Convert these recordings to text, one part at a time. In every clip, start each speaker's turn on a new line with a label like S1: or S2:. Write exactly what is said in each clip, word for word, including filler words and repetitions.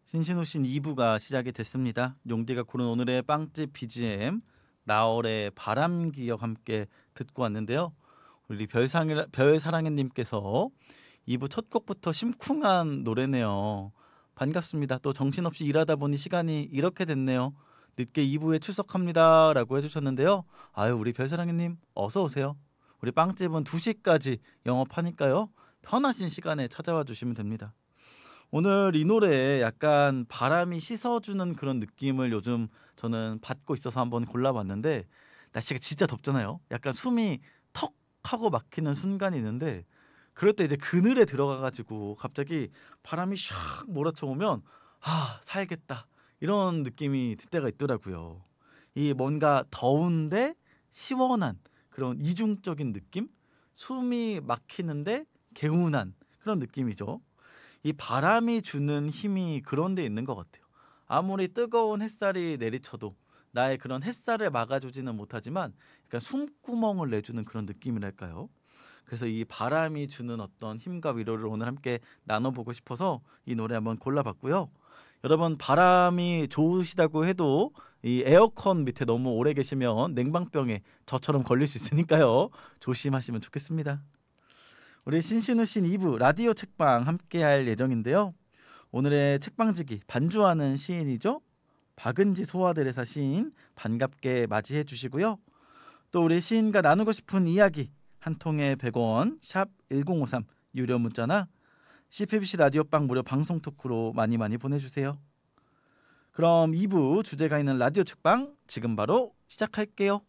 S1: 신신우 씨 이 부가 시작이 됐습니다. 용디가 고른 오늘의 빵집 비지엠 나얼의 바람 기억 함께 듣고 왔는데요. 우리 별상 별사랑해님께서 이 부 첫 곡부터 심쿵한 노래네요. 반갑습니다. 또 정신없이 일하다 보니 시간이 이렇게 됐네요. 늦게 이 부에 출석합니다라고 해주셨는데요. 아유 우리 별사랑해님 어서 오세요. 우리 빵집은 두 시까지 영업하니까요. 편하신 시간에 찾아와 주시면 됩니다. 오늘 이 노래에 약간 바람이 씻어주는 그런 느낌을 요즘 저는 받고 있어서 한번 골라봤는데 날씨가 진짜 덥잖아요. 약간 숨이 턱 하고 막히는 순간이 있는데 그럴 때 이제 그늘에 들어가가지고 갑자기 바람이 샥 몰아쳐오면 아 살겠다 이런 느낌이 들 때가 있더라고요. 이 뭔가 더운데 시원한 그런 이중적인 느낌? 숨이 막히는데 개운한 그런 느낌이죠. 이 바람이 주는 힘이 그런 데 있는 것 같아요. 아무리 뜨거운 햇살이 내리쳐도 나의 그런 햇살을 막아주지는 못하지만 약간 숨구멍을 내주는 그런 느낌이랄까요? 그래서 이 바람이 주는 어떤 힘과 위로를 오늘 함께 나눠보고 싶어서 이 노래 한번 골라봤고요. 여러분 바람이 좋으시다고 해도 이 에어컨 밑에 너무 오래 계시면 냉방병에 저처럼 걸릴 수 있으니까요. 조심하시면 좋겠습니다. 우리 신신우 씨 이 부 라디오 책방 함께할 예정인데요. 오늘의 책방지기 반주하는 시인이죠. 박은지 소아들의사 시인 반갑게 맞이해 주시고요. 또 우리 시인과 나누고 싶은 이야기 한 통에 백 원 샵 일공오삼 유료 문자나 씨피비씨 라디오방 무료 방송 토크로 많이 많이 보내주세요. 그럼 이 부 주제가 있는 라디오 책방 지금 바로 시작할게요.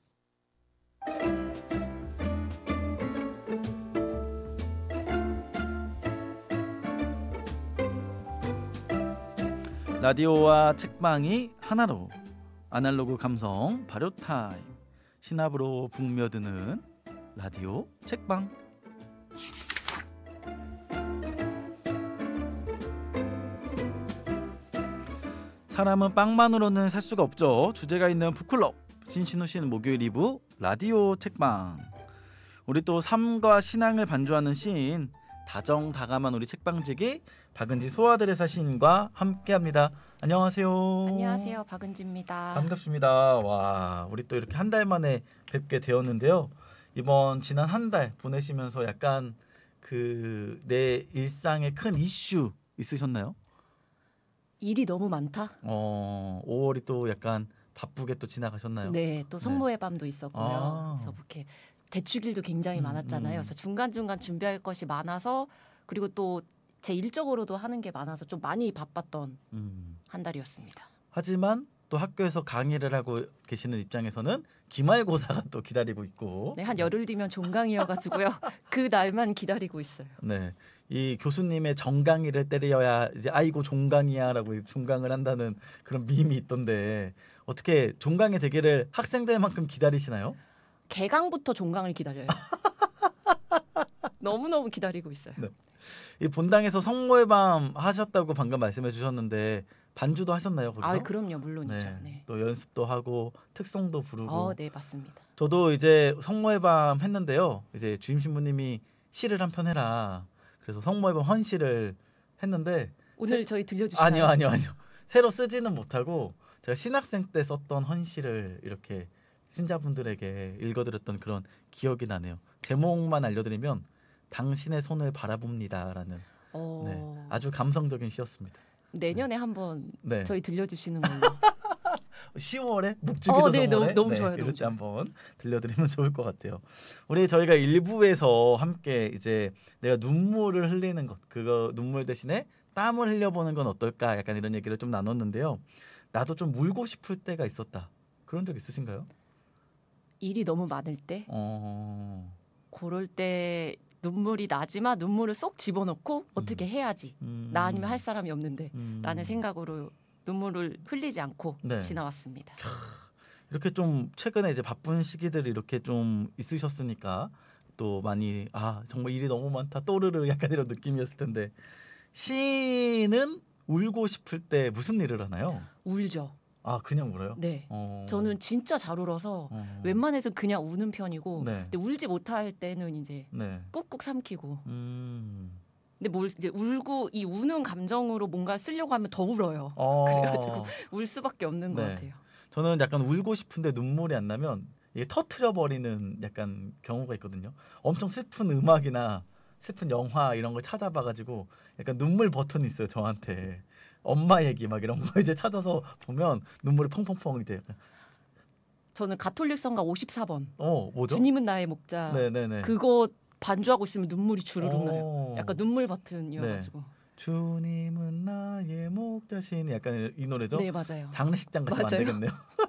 S1: 라디오와 책방이 하나로 아날로그 감성 발효 타임 신압으로 북며드는 라디오 책방. 사람은 빵만으로는 살 수가 없죠. 주제가 있는 북클럽 신신우 씨는 목요일 이 부 라디오 책방. 우리 또 삶과 신앙을 반주하는 시인 다정다감한 우리 책방지기 박은지 소아들의사 시인과 함께합니다. 안녕하세요.
S2: 안녕하세요, 박은지입니다.
S1: 반갑습니다. 와, 우리 또 이렇게 한 달 만에 뵙게 되었는데요. 이번 지난 한 달 보내시면서 약간 그 내 일상에 큰 이슈 있으셨나요?
S2: 일이 너무 많다.
S1: 어, 오월이 또 약간 바쁘게 또 지나가셨나요?
S2: 네, 또 성모의 밤도 있었고요.
S1: 아.
S2: 그래서 이렇게 대축일도 굉장히
S1: 음,
S2: 많았잖아요.
S1: 음.
S2: 그래서 중간중간 준비할 것이 많아서 그리고 또 제 일적으로도 하는 게 많아서 좀 많이 바빴던
S1: 음.
S2: 한 달이었습니다.
S1: 하지만 또 학교에서 강의를 하고 계시는 입장에서는 기말고사가 또 기다리고 있고.
S2: 네, 한 열흘 뒤면 종강이어가지고요. 그 날만 기다리고 있어요.
S1: 네, 이 교수님의 정강이를 때려야 이제 아이고 종강이야라고 종강을 한다는 그런 밈이 있던데 어떻게 종강의 대결을 학생들만큼 기다리시나요?
S2: 개강부터 종강을 기다려요. 너무너무 기다리고 있어요.
S1: 네. 이 본당에서 성모의 밤 하셨다고 방금 말씀해 주셨는데 반주도 하셨나요 거기서?
S2: 아, 그럼요, 물론이죠.
S1: 네.
S2: 네.
S1: 또 연습도 하고 특송도 부르고.
S2: 어, 네, 맞습니다.
S1: 저도 이제 성모의 밤 했는데요. 이제 주임 신부님이 시를 한 편 해라. 그래서 성모의 밤 헌시를 했는데
S2: 오늘
S1: 새-
S2: 저희 들려주시나요?
S1: 아니요 아니요 아니요. 새로 쓰지는 못하고 제가 신학생 때 썼던 헌시를 이렇게 신자분들에게 읽어드렸던 그런 기억이 나네요. 제목만 알려드리면 당신의 손을 바라봅니다라는
S2: 어,
S1: 네, 아주 감성적인 시였습니다.
S2: 내년에 한번
S1: 네.
S2: 저희 들려주시는 걸로.
S1: 시월에 묵주기도
S2: 어, 네,
S1: 성월에
S2: 너무- 너무 좋아요,
S1: 이럴
S2: 너무
S1: 때
S2: 좋아요.
S1: 한번 들려드리면 좋을 것 같아요. 우리 저희가 일 부에서 함께 이제 내가 눈물을 흘리는 것 그거 눈물 대신에 땀을 흘려보는 건 어떨까 약간 이런 얘기를 좀 나눴는데요. 나도 좀 울고 싶을 때가 있었다. 그런 적 있으신가요?
S2: 일이 너무 많을 때
S1: 어,
S2: 그럴 때 눈물이 나지만 눈물을 쏙 집어넣고 어떻게 해야지
S1: 음,
S2: 나 아니면 할 사람이 없는데
S1: 음,
S2: 라는 생각으로 눈물을 흘리지 않고
S1: 네.
S2: 지나왔습니다.
S1: 이렇게 좀 최근에 이제 바쁜 시기들이 이렇게 좀 있으셨으니까 또 많이 아 정말 일이 너무 많다 또르르 약간 이런 느낌이었을 텐데 시인은 울고 싶을 때 무슨 일을 하나요?
S2: 울죠.
S1: 아 그냥 울어요?
S2: 네.
S1: 어,
S2: 저는 진짜 잘 울어서
S1: 어,
S2: 웬만해서 그냥 우는 편이고
S1: 네.
S2: 근데 울지 못할 때는 이제
S1: 네.
S2: 꾹꾹 삼키고
S1: 음,
S2: 근데 뭘 이제 울고 이 우는 감정으로 뭔가 쓰려고 하면 더 울어요.
S1: 어.
S2: 그래가지고 울 수밖에 없는 것
S1: 네.
S2: 같아요.
S1: 저는 약간 울고 싶은데 눈물이 안 나면 이게 터트려 버리는 약간 경우가 있거든요. 엄청 슬픈 음악이나 슬픈 영화 이런 걸 찾아봐 가지고 약간 눈물 버튼이 있어요, 저한테. 엄마 얘기 막 이런 거 이제 찾아서 보면 눈물이 펑펑펑 이제 약간
S2: 저는 가톨릭 성가 오십사 번
S1: 어, 뭐죠?
S2: 주님은 나의 목자
S1: 네네네.
S2: 그거 반주하고 있으면 눈물이 주르륵 나요.
S1: 어.
S2: 약간 눈물 버튼이어가지고.
S1: 주님은 나의 목자신 약간 이 노래죠?
S2: 네 맞아요.
S1: 장례식장 가시면 안
S2: 맞아요.
S1: 되겠네요.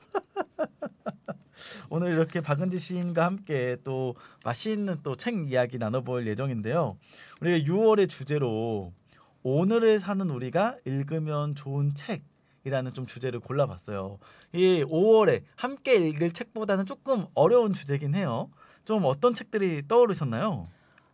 S1: 오늘 이렇게 박은지 시인과 함께 또 맛있는 또 책 이야기 나눠볼 예정인데요. 우리가 유월의 주제로 오늘을 사는 우리가 읽으면 좋은 책이라는 좀 주제를 골라봤어요. 이 오월에 함께 읽을 책보다는 조금 어려운 주제긴 해요. 좀 어떤 책들이 떠오르셨나요?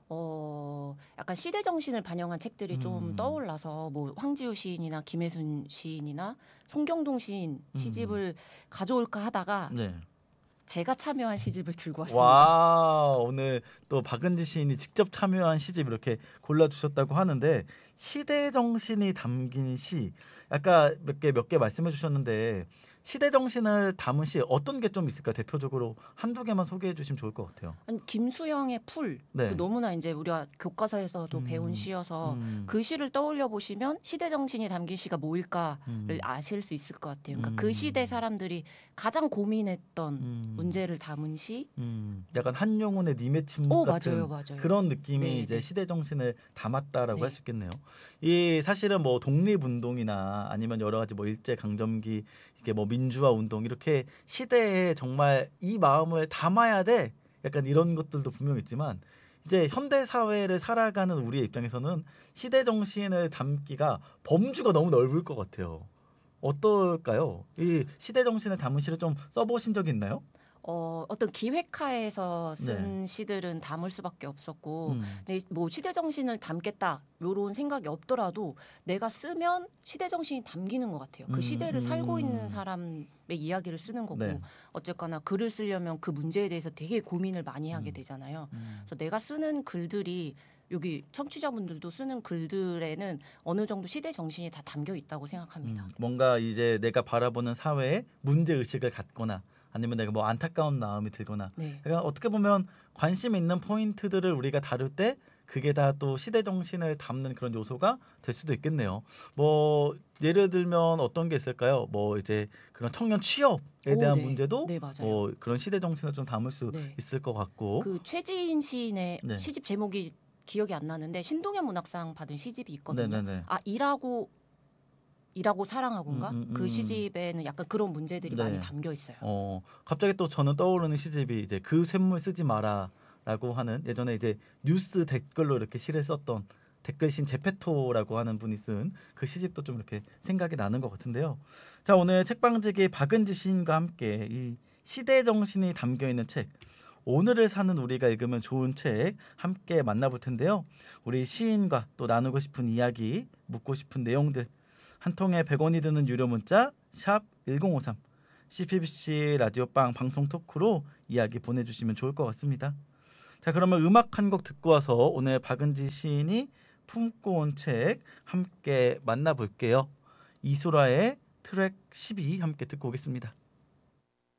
S2: 어 약간 시대 정신을 반영한 책들이 좀
S1: 음.
S2: 떠올라서 뭐 황지우 시인이나 김혜순 시인이나 송경동 시인
S1: 음.
S2: 시집을 가져올까 하다가
S1: 네.
S2: 제가 참여한 시집을 들고 왔습니다.
S1: 와, 오늘 또 박은지 시인이 직접 참여한 시집 이렇게 골라주셨다고 하는데 시대 정신이 담긴 시 아까 몇 개 몇 개 말씀해 주셨는데 시대 정신을 담은 시 어떤 게 좀 있을까? 대표적으로 한두 개만 소개해 주시면 좋을 것 같아요.
S2: 아니, 김수영의 풀
S1: 네.
S2: 너무나 이제 우리가 교과서에서도
S1: 음,
S2: 배운 시여서
S1: 음,
S2: 그 시를 떠올려 보시면 시대 정신이 담긴 시가 뭐일까를
S1: 음,
S2: 아실 수 있을 것 같아요. 그러니까
S1: 음.
S2: 그 시대 사람들이 가장 고민했던
S1: 음,
S2: 문제를 담은 시.
S1: 음, 약간 한용운의 님의 침묵
S2: 오
S1: 같은
S2: 맞아요, 맞아요.
S1: 그런 느낌이
S2: 네,
S1: 이제
S2: 네.
S1: 시대 정신을 담았다라고
S2: 네.
S1: 할 수 있겠네요. 이 사실은 뭐 독립운동이나 아니면 여러 가지 뭐 일제 강점기 이게 뭐 민주화 운동 이렇게 시대에 정말 이 마음을 담아야 돼 약간 이런 것들도 분명 있지만 이제 현대 사회를 살아가는 우리의 입장에서는 시대 정신을 담기가 범주가 너무 넓을 것 같아요. 어떨까요? 이 시대 정신을 담은 시를 좀 써보신 적이 있나요?
S2: 어, 어떤 기획하에서 쓴
S1: 네.
S2: 시들은 담을 수밖에 없었고,
S1: 음.
S2: 근데 뭐 시대 정신을 담겠다 요런 생각이 없더라도 내가 쓰면 시대 정신이 담기는 것 같아요. 그
S1: 음,
S2: 시대를 살고 있는
S1: 음.
S2: 사람의 이야기를 쓰는 거고,
S1: 네.
S2: 어쨌거나 글을 쓰려면 그 문제에 대해서 되게 고민을 많이 하게
S1: 음.
S2: 되잖아요.
S1: 음.
S2: 그래서 내가 쓰는 글들이 여기 청취자분들도 쓰는 글들에는 어느 정도 시대 정신이 다 담겨 있다고 생각합니다.
S1: 음, 뭔가 이제 내가 바라보는 사회에 문제 의식을 갖거나 아니면 내가 뭐 안타까운 마음이 들거나
S2: 네.
S1: 그러니까 어떻게 보면 관심 있는 포인트들을 우리가 다룰 때 그게 다 또 시대 정신을 담는 그런 요소가 될 수도 있겠네요. 뭐 예를 들면 어떤 게 있을까요? 뭐 이제 그런 청년 취업에
S2: 오,
S1: 대한
S2: 네.
S1: 문제도
S2: 네, 맞아요.
S1: 뭐 그런 시대 정신을 좀 담을 수
S2: 네.
S1: 있을 것 같고.
S2: 그 최지인 시인의
S1: 네.
S2: 시집 제목이 기억이 안 나는데 신동엽 문학상 받은 시집이 있거든요.
S1: 네네네.
S2: 아 일하고 일하고 사랑하고인가?
S1: 음, 음,
S2: 그
S1: 음.
S2: 시집에는 약간 그런 문제들이
S1: 네.
S2: 많이 담겨 있어요.
S1: 어, 갑자기 또 저는 떠오르는 시집이 이제 그 쇳물 쓰지 마라라고 하는 예전에 이제 뉴스 댓글로 이렇게 시를 썼던 댓글신 제페토라고 하는 분이 쓴 그 시집도 좀 이렇게 생각이 나는 것 같은데요. 자, 오늘 책방지기 박은지 시인과 함께 이 시대 정신이 담겨 있는 책 오늘을 사는 우리가 읽으면 좋은 책 함께 만나볼 텐데요. 우리 시인과 또 나누고 싶은 이야기, 묻고 싶은 내용들 한 통에 백 원이 드는 유료 문자 샵 일공오삼 씨피비씨 라디오빵 방송 토크로 이야기 보내주시면 좋을 것 같습니다. 자, 그러면 음악 한 곡 듣고 와서 오늘 박은지 시인이 품고 온 책 함께 만나볼게요. 이소라의 트랙 십이 함께 듣고 오겠습니다.